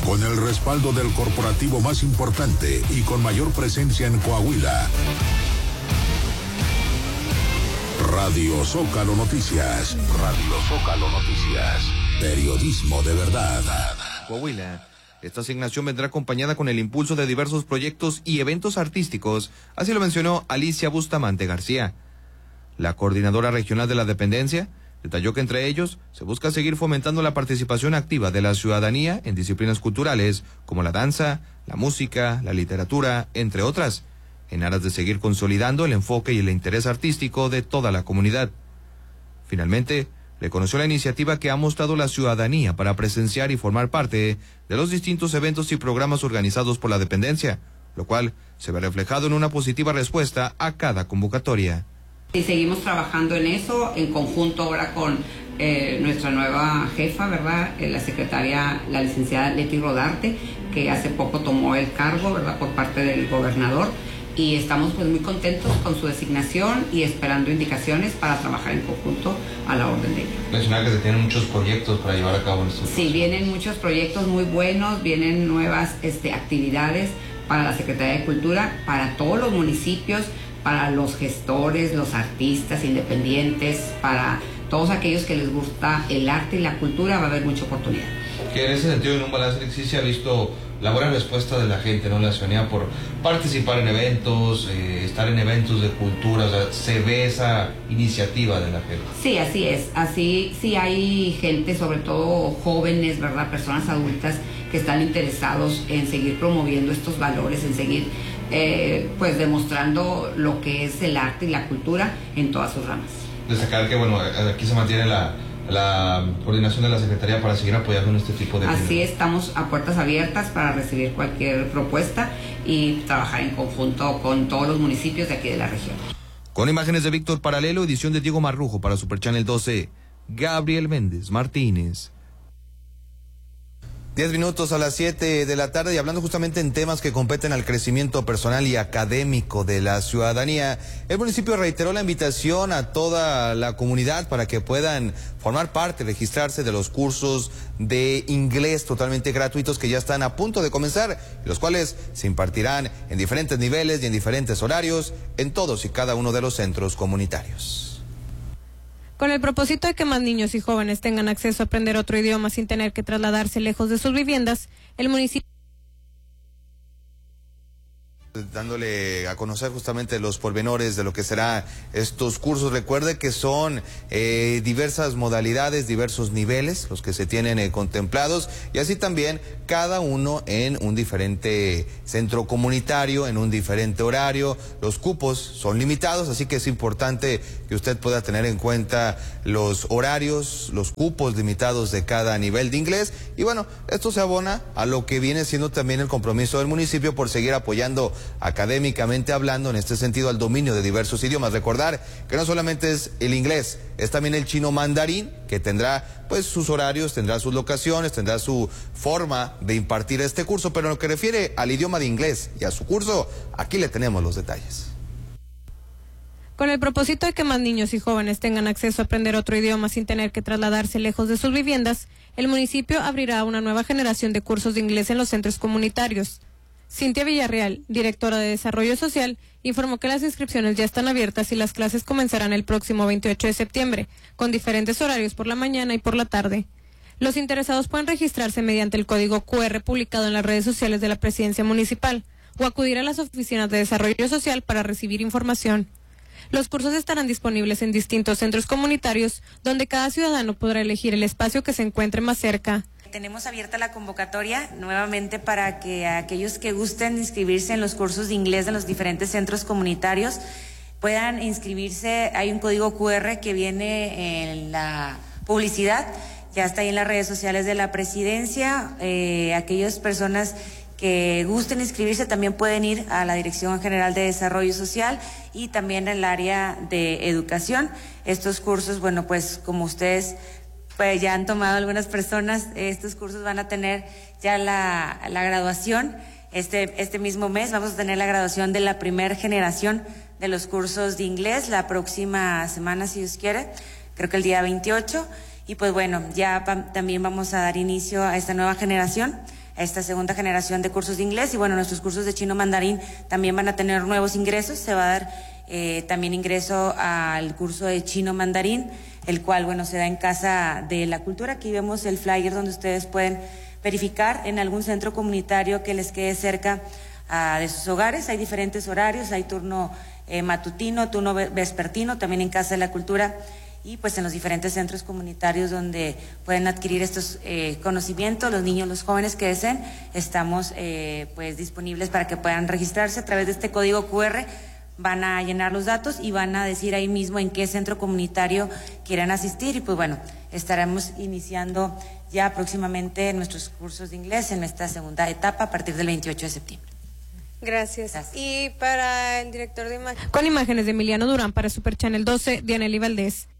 Con el respaldo del corporativo más importante y con mayor presencia en Coahuila. Radio Zócalo Noticias. Radio Zócalo Noticias. Periodismo de verdad. Coahuila. Esta asignación vendrá acompañada con el impulso de diversos proyectos y eventos artísticos, así lo mencionó Alicia Bustamante García. La coordinadora regional de la dependencia detalló que entre ellos se busca seguir fomentando la participación activa de la ciudadanía en disciplinas culturales como la danza, la música, la literatura, entre otras, en aras de seguir consolidando el enfoque y el interés artístico de toda la comunidad. Finalmente, reconoció la iniciativa que ha mostrado la ciudadanía para presenciar y formar parte de los distintos eventos y programas organizados por la dependencia, lo cual se ve reflejado en una positiva respuesta a cada convocatoria. Y seguimos trabajando en eso, en conjunto ahora con nuestra nueva jefa, ¿verdad? La secretaria, la licenciada Leti Rodarte, que hace poco tomó el cargo, ¿verdad? Por parte del gobernador. Y estamos pues muy contentos con su designación y esperando indicaciones para trabajar en conjunto a la orden de ella. Mencionaba que se tienen muchos proyectos para llevar a cabo en estos Sí, vienen muchos proyectos muy buenos, vienen nuevas actividades para la Secretaría de Cultura, para todos los municipios, para los gestores, los artistas independientes, para todos aquellos que les gusta el arte y la cultura, va a haber mucha oportunidad. Que en ese sentido, en un balance sí se ha visto la buena respuesta de la gente, ¿no? La ciudadanía por participar en eventos, estar en eventos de cultura, o sea, se ve esa iniciativa de la gente. Sí, así es, así sí hay gente, sobre todo jóvenes, ¿verdad? Personas adultas que están interesados en seguir promoviendo estos valores, en seguir pues demostrando lo que es el arte y la cultura en todas sus ramas. Destacar que, bueno, aquí se mantiene la coordinación de la Secretaría para seguir apoyando en este tipo de... Así estamos a puertas abiertas para recibir cualquier propuesta y trabajar en conjunto con todos los municipios de aquí de la región. Con imágenes de Víctor Paralelo, edición de Diego Marrujo para Super Channel 12, Gabriel Méndez Martínez. 10 minutos a las 7 de la tarde y hablando justamente en temas que competen al crecimiento personal y académico de la ciudadanía, el municipio reiteró la invitación a toda la comunidad para que puedan formar parte, registrarse de los cursos de inglés totalmente gratuitos que ya están a punto de comenzar, los cuales se impartirán en diferentes niveles y en diferentes horarios en todos y cada uno de los centros comunitarios. Con el propósito de que más niños y jóvenes tengan acceso a aprender otro idioma sin tener que trasladarse lejos de sus viviendas, el municipio dándole a conocer justamente los pormenores de lo que será estos cursos. Recuerde que son diversas modalidades, diversos niveles los que se tienen contemplados y así también cada uno en un diferente centro comunitario, en un diferente horario. Los cupos son limitados, así que es importante que usted pueda tener en cuenta los horarios, los cupos limitados de cada nivel de inglés y bueno, esto se abona a lo que viene siendo también el compromiso del municipio por seguir apoyando académicamente hablando en este sentido al dominio de diversos idiomas. Recordar que no solamente es el inglés, es también el chino mandarín que tendrá pues sus horarios, tendrá sus locaciones, tendrá su forma de impartir este curso, pero en lo que refiere al idioma de inglés y a su curso, aquí le tenemos los detalles. Con el propósito de que más niños y jóvenes tengan acceso a aprender otro idioma sin tener que trasladarse lejos de sus viviendas, el municipio abrirá una nueva generación de cursos de inglés en los centros comunitarios. Cintia Villarreal, directora de Desarrollo Social, informó que las inscripciones ya están abiertas y las clases comenzarán el próximo 28 de septiembre, con diferentes horarios por la mañana y por la tarde. Los interesados pueden registrarse mediante el código QR publicado en las redes sociales de la Presidencia Municipal o acudir a las oficinas de Desarrollo Social para recibir información. Los cursos estarán disponibles en distintos centros comunitarios, donde cada ciudadano podrá elegir el espacio que se encuentre más cerca. Tenemos abierta la convocatoria nuevamente para que aquellos que gusten inscribirse en los cursos de inglés en los diferentes centros comunitarios puedan inscribirse. Hay un código QR que viene en la publicidad, ya está ahí en las redes sociales de la Presidencia. Aquellas personas que gusten inscribirse también pueden ir a la Dirección General de Desarrollo Social y también al área de educación. Estos cursos, bueno, pues como ustedes pues ya han tomado algunas personas, estos cursos van a tener ya la graduación. Este mismo mes vamos a tener la graduación de la primera generación de los cursos de inglés, la próxima semana, si Dios quiere, creo que el día 28. Y pues bueno, ya también vamos a dar inicio a esta nueva generación a esta segunda generación de cursos de inglés. Y bueno, nuestros cursos de chino mandarín también van a tener nuevos ingresos. Se va a dar también ingreso al curso de chino mandarín, el cual, bueno, se da en Casa de la Cultura. Aquí vemos el flyer donde ustedes pueden verificar en algún centro comunitario que les quede cerca de sus hogares. Hay diferentes horarios, hay turno matutino, turno vespertino, también en Casa de la Cultura y pues en los diferentes centros comunitarios donde pueden adquirir estos conocimientos, los niños, los jóvenes que deseen, estamos pues disponibles para que puedan registrarse a través de este código QR. Van a llenar los datos y van a decir ahí mismo en qué centro comunitario quieran asistir y pues bueno, estaremos iniciando ya próximamente nuestros cursos de inglés en esta segunda etapa a partir del 28 de septiembre. Gracias. Y para el director de imagen. Con imágenes de Emiliano Durán para Super Channel 12, Dianely Valdés.